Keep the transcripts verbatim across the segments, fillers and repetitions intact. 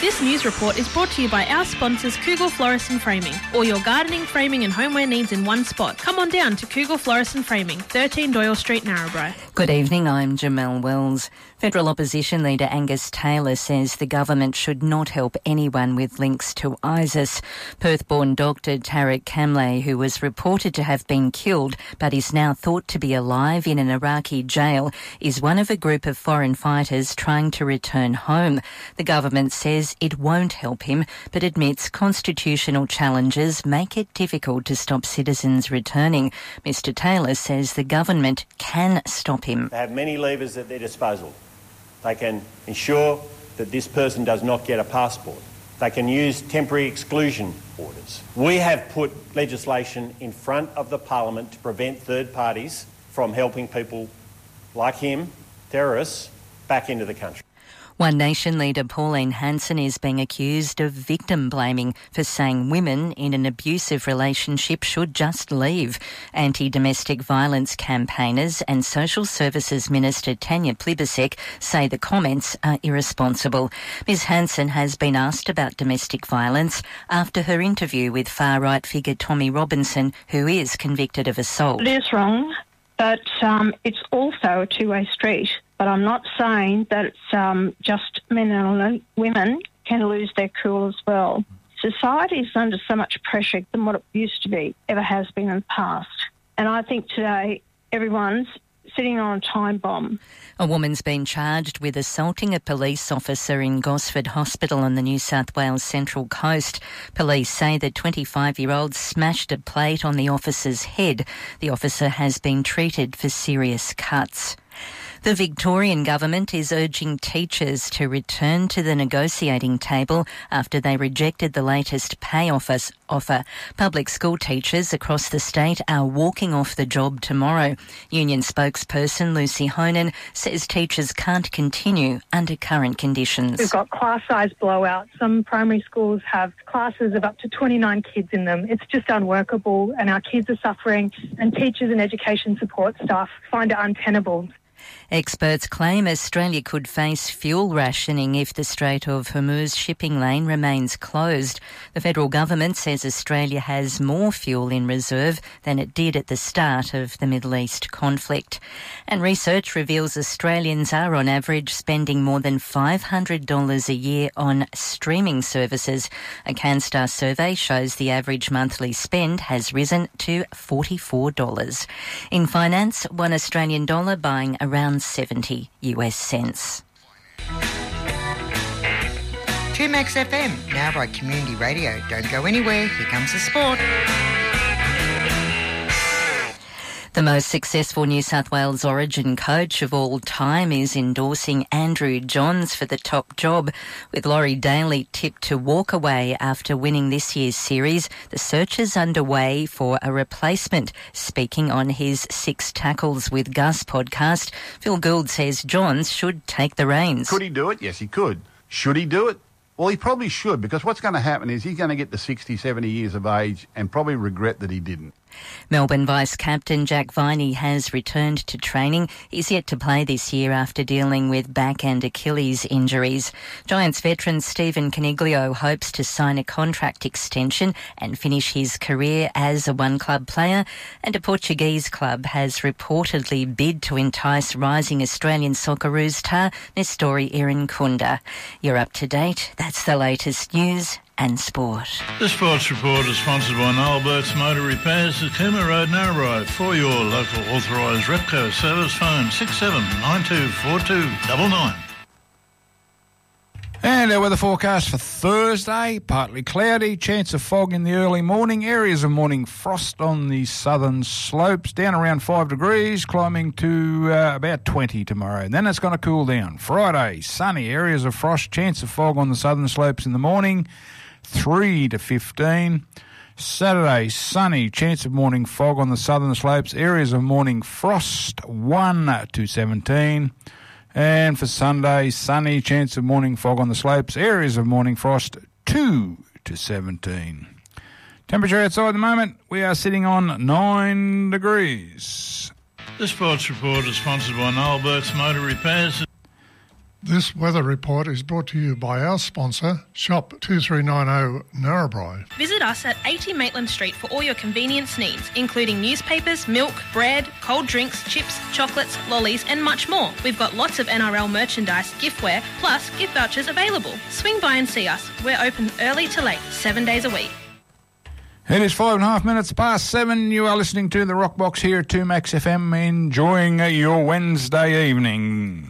This news report is brought to you by our sponsors Kugel Florist and Framing. All your gardening, framing and homeware needs in one spot. Come on down to Kugel Florist and Framing, thirteen Doyle Street, Narrabri. Good evening, I'm Jamelle Wells. Federal Opposition Leader Angus Taylor says the government should not help anyone with links to ISIS. Perth-born doctor Tariq Kamle, who was reported to have been killed but is now thought to be alive in an Iraqi jail, is one of a group of foreign fighters trying to return home. The government says it won't help him, but admits constitutional challenges make it difficult to stop citizens returning. Mister Taylor says the government can stop him. They have many levers at their disposal. They can ensure that this person does not get a passport. They can use temporary exclusion orders. We have put legislation in front of the Parliament to prevent third parties from helping people like him, terrorists, back into the country. One Nation leader Pauline Hanson is being accused of victim blaming for saying women in an abusive relationship should just leave. Anti-domestic violence campaigners and Social Services Minister Tanya Plibersek say the comments are irresponsible. Miz Hanson has been asked about domestic violence after her interview with far-right figure Tommy Robinson, who is convicted of assault. It is wrong, but um, it's also a two-way street. But I'm not saying that it's um, just men and women can lose their cool as well. Society is under so much pressure than what it used to be, ever has been in the past. And I think today everyone's sitting on a time bomb. A woman's been charged with assaulting a police officer in Gosford Hospital on the New South Wales Central Coast. Police say the twenty-five-year-old smashed a plate on the officer's head. The officer has been treated for serious cuts. The Victorian government is urging teachers to return to the negotiating table after they rejected the latest pay offer. Public school teachers across the state are walking off the job tomorrow. Union spokesperson Lucy Honan says teachers can't continue under current conditions. We've got class size blowouts. Some primary schools have classes of up to twenty-nine kids in them. It's just unworkable and our kids are suffering, and teachers and education support staff find it untenable. Experts claim Australia could face fuel rationing if the Strait of Hormuz shipping lane remains closed. The federal government says Australia has more fuel in reserve than it did at the start of the Middle East conflict. And research reveals Australians are on average spending more than five hundred dollars a year on streaming services. A CanStar survey shows the average monthly spend has risen to forty-four dollars. In finance, one Australian dollar buying around seventy US cents. two Max F M, now by Community Radio. Don't go anywhere, here comes the sport. The most successful New South Wales Origin coach of all time is endorsing Andrew Johns for the top job. With Laurie Daly tipped to walk away after winning this year's series, the search is underway for a replacement. Speaking on his Six Tackles with Gus podcast, Phil Gould says Johns should take the reins. Could he do it? Yes, he could. Should he do it? Well, he probably should, because what's going to happen is he's going to get to sixty, seventy years of age and probably regret that he didn't. Melbourne Vice-Captain Jack Viney has returned to training. He's yet to play this year after dealing with back and Achilles injuries. Giants veteran Stephen Coniglio hopes to sign a contract extension and finish his career as a one-club player. And a Portuguese club has reportedly bid to entice rising Australian Socceroos star Nestori Irankunda. You're up to date. That's the latest news and sport. The Sports Report is sponsored by Noel Burke's Motor Repairs at Cooma Road, Narrabri. For your local authorised Repco service, phone six seven nine two four two nine nine. And our weather forecast for Thursday, partly cloudy, chance of fog in the early morning, areas of morning frost on the southern slopes, down around five degrees, climbing to uh, about twenty tomorrow. And then it's going to cool down. Friday, sunny, areas of frost, chance of fog on the southern slopes in the morning, three to fifteen. Saturday, sunny, chance of morning fog on the southern slopes, areas of morning frost, one to seventeen. And for Sunday, sunny, chance of morning fog on the slopes, areas of morning frost, two to seventeen. Temperature outside at the moment, we are sitting on nine degrees. The Sports Report is sponsored by Noel Burke's Motor Repairs. This weather report is brought to you by our sponsor, Shop two three nine zero Narrabri. Visit us at eighty Maitland Street for all your convenience needs, including newspapers, milk, bread, cold drinks, chips, chocolates, lollies and much more. We've got lots of N R L merchandise, giftware, plus gift vouchers available. Swing by and see us. We're open early to late, seven days a week. It is five and a half minutes past seven. You are listening to the Rock Box here at two Max F M, enjoying your Wednesday evening.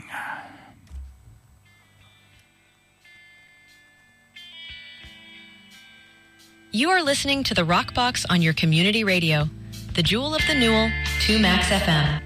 You are listening to the Rock Box on your community radio. The jewel of the Newell, two Max F M.